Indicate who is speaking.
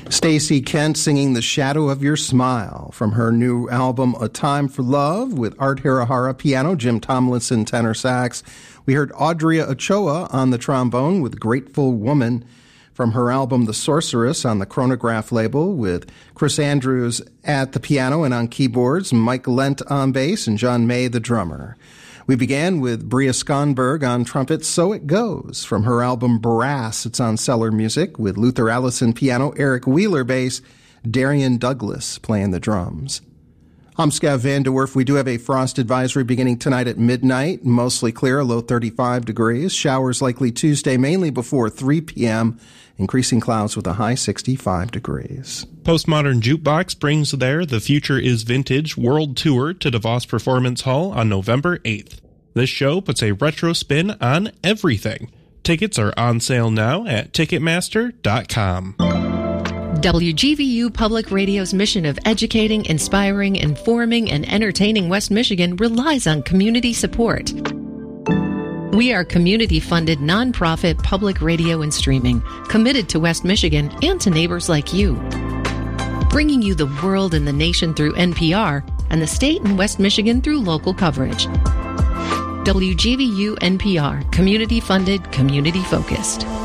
Speaker 1: Stacey Kent singing The Shadow of Your Smile from her new album A Time for Love with Art Hirahara piano, Jim Tomlinson tenor sax. We heard Audrey Ochoa on the trombone with Grateful Woman from her album The Sorceress on the Chronograph label, with Chris Andrews at the piano and on keyboards, Mike Lent on bass, and John May the drummer. We began with Bria Skonberg on trumpet, So It Goes, from her album Brass. It's on Cellar Music, with Luther Allison piano, Eric Wheeler bass, Darian Douglas playing the drums. I'm Scav Van de Werf. We do have a frost advisory beginning tonight at midnight. Mostly clear, a low 35 degrees. Showers likely Tuesday, mainly before 3 p.m. Increasing clouds with a high 65 degrees.
Speaker 2: Postmodern Jukebox brings their The Future is Vintage World Tour to DeVos Performance Hall on November 8th. This show puts a retro spin on everything. Tickets are on sale now at Ticketmaster.com.
Speaker 3: WGVU Public Radio's mission of educating, inspiring, informing, and entertaining West Michigan relies on community support. We are community-funded, nonprofit public radio and streaming, committed to West Michigan and to neighbors like you. Bringing you the world and the nation through NPR, and the state and West Michigan through local coverage. WGVU NPR, community-funded, community-focused.